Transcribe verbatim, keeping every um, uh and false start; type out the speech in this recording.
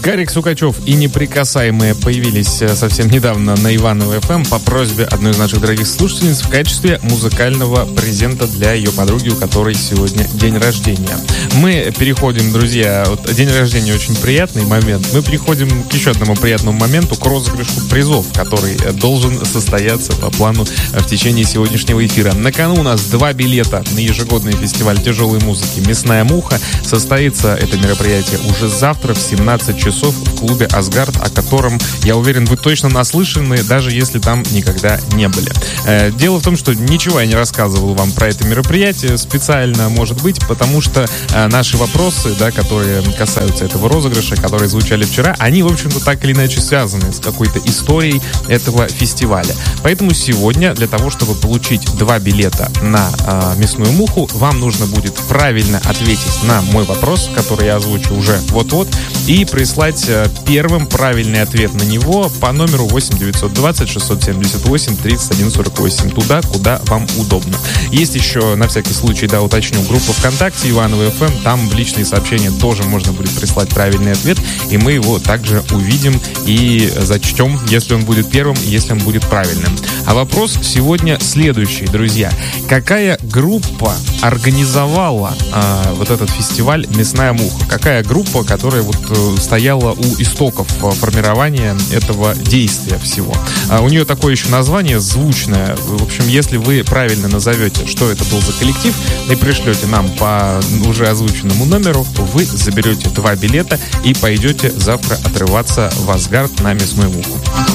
Гарик Сукачев и Неприкасаемые появились совсем недавно на Иваново эф эм по просьбе одной из наших дорогих слушательниц в качестве музыкального презента для ее подруги, у которой сегодня день рождения. Мы переходим, друзья, вот день рождения очень приятный момент. Мы переходим к еще одному приятному моменту, к розыгрышу призов, который должен состояться по плану в течение сегодняшнего эфира. На кону у нас два билета на ежегодный фестиваль тяжелой музыки «Мясная муха». Состоится это мероприятие уже завтра в семнадцать часов в клубе «Асгард», о котором, я уверен, вы точно наслышаны, даже если там никогда не были. Э, дело в том, что ничего я не рассказывал вам про это мероприятие специально, может быть, потому что э, наши вопросы, да, которые касаются этого розыгрыша, которые звучали вчера, они, в общем-то, так или иначе связаны с какой-то историей этого фестиваля. Поэтому сегодня для того, чтобы получить два билета на э, «Мясную муху», вам нужно будет правильно ответить на мой вопрос, который я озвучу уже вот-вот, и прислать первым правильный ответ на него по номеру восемь девятьсот двадцать шестьсот семьдесят восемь тридцать один сорок восемь, туда, куда вам удобно. Есть еще, на всякий случай, да, уточню, группа ВКонтакте Иваново эф эм, там в личные сообщения тоже можно будет прислать правильный ответ, и мы его также увидим и зачтем, если он будет первым, если он будет правильным. А вопрос сегодня следующий, друзья. Какая группа организовала а, вот этот фестиваль «Мясная муха»? Какая группа, которая вот стояла у истоков формирования этого действия всего? А у нее такое еще название звучное. В общем, если вы правильно назовете, что это был за коллектив, и пришлете нам по уже озвученному номеру, вы заберете два билета и пойдете завтра отрываться в «Асгард» на «Мясную муху».